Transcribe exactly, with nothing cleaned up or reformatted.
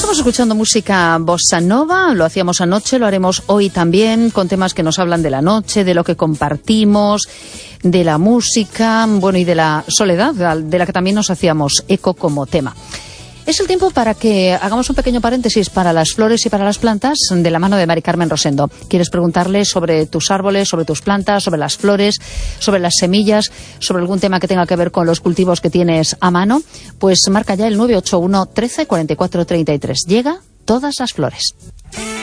Estamos escuchando música bossa nova, lo hacíamos anoche, lo haremos hoy también, con temas que nos hablan de la noche, de lo que compartimos, de la música, bueno, y de la soledad, de la que también nos hacíamos eco como tema. Es el tiempo para que hagamos un pequeño paréntesis para las flores y para las plantas de la mano de Mari Carmen Rosendo. ¿Quieres preguntarle sobre tus árboles, sobre tus plantas, sobre las flores, sobre las semillas, sobre algún tema que tenga que ver con los cultivos que tienes a mano? Pues marca ya el nueve ocho uno, trece, cuarenta y cuatro, treinta y tres. Llega Todas las Flores.